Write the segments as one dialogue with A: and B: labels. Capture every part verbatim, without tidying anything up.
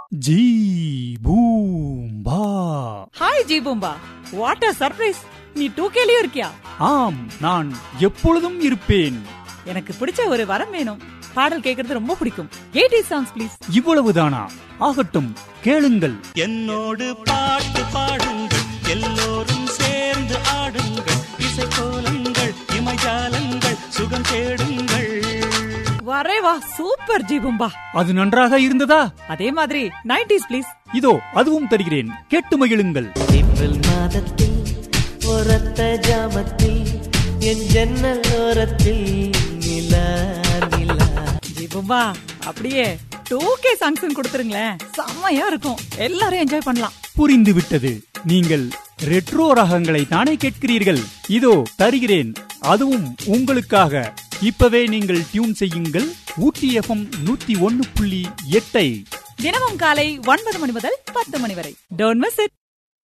A: Zee Boomba.
B: Hi Zee Boomba, what a surprise. நீ two கேலயும் இருக்கியா?
A: ஆம், நான் எப்பொழுதும் இருப்பேன்.
B: எனக்கு பிடிச்ச ஒரு வரம் வேணும். பாடல் கேக்குறது ரொம்ப பிடிக்கும். Eighties songs please.
A: இவ்வளவுதானா? ஆகட்டும், கேளுங்கள்.
C: என்னோடு பாட்டு பாடுங்கள், எல்லோரும் சேர்ந்து ஆடுங்கள், இசைக்கோலங்கள் இமைஜாலங்கள் சுகம் தேடுங்கள்.
B: வரே வா, சூப்பர் ஜீ பூம்பா.
A: அது நன்றாக இருந்ததா?
B: அதே மாதிரி நைன்டீஸ் ப்ளீஸ்.
A: இதோ அதுவும் தருகிறேன், கேட்டு மகிழுங்கள்.
D: ஏப்ரல் மாதத்தில் ஒரத்த ஜாமத்தில் என் ஜன்னல் ஓரத்தில் நிலா நிலா.
B: ஜீ பூம்பா, அப்படியே டூ கே சாங்ஸ் கொடுத்துருங்களேன், செம்மையா இருக்கும். எல்லாரும் என்ஜாய் பண்ணலாம்.
A: புரிந்து விட்டது. நீங்கள் ரெட்ரோ ரகங்களை தானே கேட்கிறீர்கள்? இதோ தருகிறேன், அதுவும் உங்களுக்காக. இப்பவே நீங்கள் டியூன் செய்யுங்கள் ஊட்டி எஃப்எம் நூத்தி ஒன்னு புள்ளி எட்டை.
B: தினமும் காலை ஒன்பது மணி முதல் பத்து மணி வரை. Don't miss it.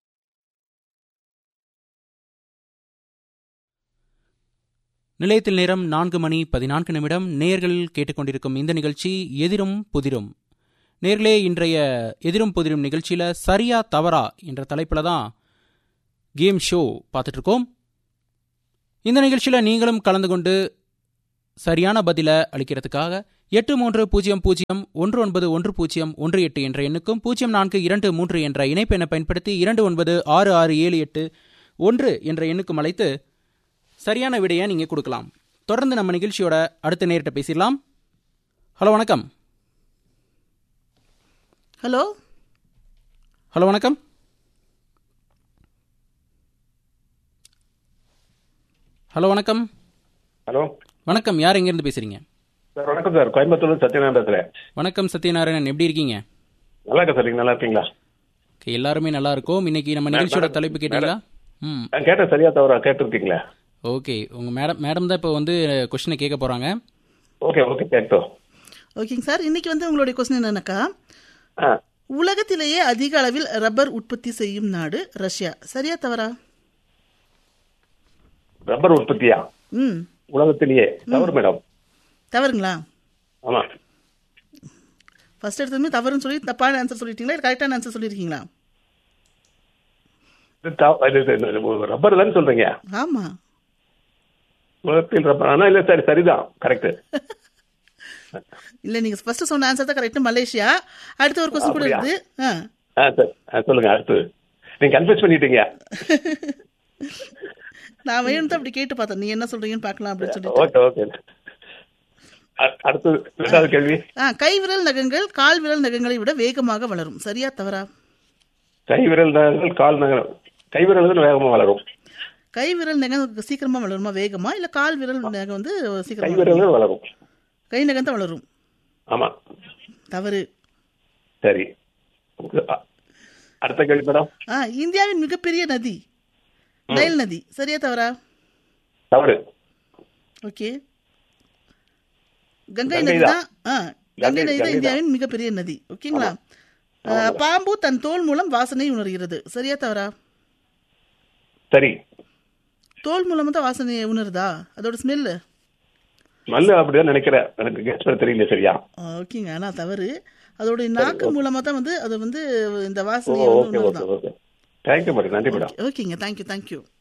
E: நிலையத்தில் நேரம் நான்கு மணி பதினான்கு நிமிடம். நேயர்களில் கேட்டுக்கொண்டிருக்கும் இந்த நிகழ்ச்சி எதிரும் புதிரும். நேர்களே, இன்றைய எதிரும் புதிரும் நிகழ்ச்சியில் சரியா தவறா என்ற தலைப்பில் தான் கேம் ஷோ பார்த்துட்டு இருக்கோம். இந்த நிகழ்ச்சியில் நீங்களும் கலந்து கொண்டு சரியான பதிலை அளிக்கிறதுக்காக எட்டு மூன்று பூஜ்ஜியம் பூஜ்ஜியம் ஒன்று ஒன்பது ஒன்று பூஜ்ஜியம் ஒன்று எட்டு என்ற எண்ணுக்கும் பூஜ்ஜியம் நான்கு இரண்டு மூன்று என்ற இணைப்பு எண்ணை பயன்படுத்தி இரண்டு ஒன்பது ஆறு ஆறு ஏழு எட்டு ஒன்று என்ற எண்ணுக்கும் அழைத்து சரியான விடையை நீங்கள் கொடுக்கலாம். தொடர்ந்து நம்ம நிகழ்ச்சியோட அடுத்த நேரிட்ட பேசிடலாம். ஹலோ வணக்கம்.
F: ஹலோ
E: ஹலோ வணக்கம். ஹலோ வணக்கம்.
G: ஹலோ
E: வணக்கம். யார் எங்கேருந்து பேசுறீங்க?
G: சார் வணக்கம் சார், கோயம்புத்தூர்ல சத்யநாராயணன் பேசுறேன்.
E: வணக்கம் சத்யநாராயணன், எப்படி இருக்கீங்க?
G: நல்லா இருக்கேன் சார், நீங்க நல்லா இருக்கீங்களா?
E: எல்லாருமே நல்லா இருக்கும். இன்னைக்கு நம்ம நிகழ்ச்சியோட தலைப்பு கேட்டீங்களா? ம்,
G: கேட்டேன். சரியா தவறா கேட்டிருக்கீங்களா?
E: ஓகே, உங்க மேடம் மேடம் தான் இப்போ வந்து கொஸ்டினை கேட்க போறாங்க.
G: ஓகே ஓகே கேட்டோம்.
F: ஓகேங்க சார், இன்னைக்கு வந்து உங்களுடைய கொஸ்டின் என்னன்னாக்கா, உலகத்திலேயே அதிக அளவில் ரப்பர் உற்பத்தி செய்யும் நாடு ரஷ்யா. சரியா தவறா?
G: ரப்பர் உற்பத்தியா?
F: ம்,
G: உலகத்திலேயே தவறு மேடம்.
F: தவறுங்களா?
G: ஆமா.
F: ஃபர்ஸ்ட் எடுத்ததுமே தவறுன்னு சொல்லி தப்பான ஆன்சர் சொல்லிட்டீங்களா, கரெக்டான ஆன்சர் சொல்லியிருக்கீங்களா?
G: ரப்பர் தானே சொல்றீங்க?
F: ஆமா,
G: உலகத்தில் ரப்பர். ஆனா இல்ல சார், சரிதான், கரெக்ட்.
F: இல்ல நீங்க ஃபர்ஸ்ட் சொன்ன ஆன்சர் தான் கரெக்ட். மலேசியா. அடுத்த ஒரு கொஸ்டின் கூட இருக்கு.
G: ஆ சார் சொல்லுங்க. அடுத்து நீங்க கன்ஃபியூஸ் பண்ணிட்டீங்க.
F: நான் வேணும் தான் அப்படி கேட்டு பார்த்தேன், நீ என்ன சொல்றீங்கன்னு பார்க்கலாம் அப்படின்னு சொல்லிட்டு.
G: Okay okay. அடுத்து ரெண்டாவது கேள்வி.
F: ஆ, கை விரல் நகங்கள் கால் விரல் நகங்களை விட வேகமாக வளரும். சரியா தவறா?
G: கை விரல் நகங்கள் கால் நகரம். கை விரல் வந்து வேகமா வளரும்.
F: கை விரல் நகம் சீக்கிரமா வளருமா வேகமா, இல்ல கால் விரல் நகம் வந்து
G: கை
F: சீக்கிரமா
G: விரல் வளரும்.
F: கை நகம் தான் வளரும்.
G: ஆமா.
F: தவறு.
G: சரி, அடுத்த கேள்வி மேடம்.
F: ஆ, இந்தியாவின் மிகப்பெரிய நதி நைல் நதி. சரியா தவறா?
G: தவறு.
F: ஓகே, கங்கை நதி தான். ஆ, கங்கை நதி தான் இந்தியாவின் மிகப்பெரிய நதி. ஓகேங்களா? பாம்பு தன் தோல் மூலம் வாசனை உணர்கிறது. சரியா தவறா?
G: சரி.
F: தோல் மூலமா தான் வாசனையை உணருதா? அதோட ஸ்மெல்லு
G: நல்ல அப்படிதான் நினைக்கிறேன், எனக்கு கெஸ் பண்ண தெரியல. சரியா?
F: ஓகேங்க, ஆனா தவறு. அதோட நாக்கு மூலமா தான் வந்து அது வந்து இந்த வாசனையை
G: okay okay
F: உணருதான்.
G: Okay. Thank you madam. நன்றி மேடம்.
F: ஓகேங்க, தேங்க்யூ தேங்க்யூ.